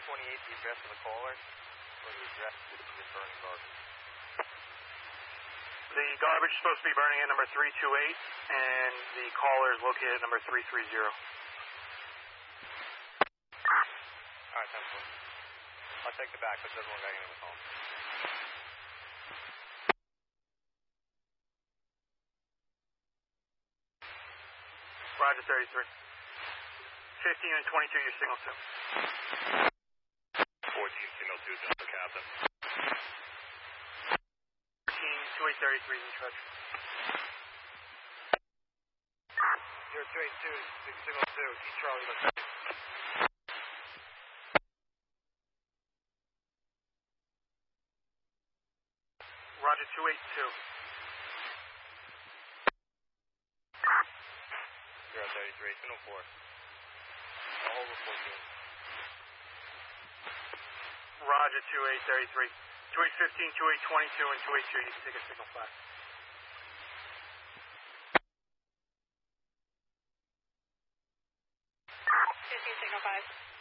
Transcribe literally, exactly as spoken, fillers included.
twenty-eight the address of the caller, or the address to the burning garbage? The garbage is supposed to be burning at number three two eight, and the caller is located at number three three zero. Alright, ten four. I'll take the back, but everyone back into the call. Roger, thirty-three. fifteen and twenty-two, your signal two. fourteen, signal two, Delta Captain. fourteen, two eight thirty-three is in charge. zero two eight two, signal two, East Charlie, let's go. Roger, two eight two. zero thirty-three, signal four. I'll hold with fourteen. Roger, two eight thirty-three. two eight fifteen, two eight twenty-two, and two eight two, you can take a signal five. fifteen, signal five.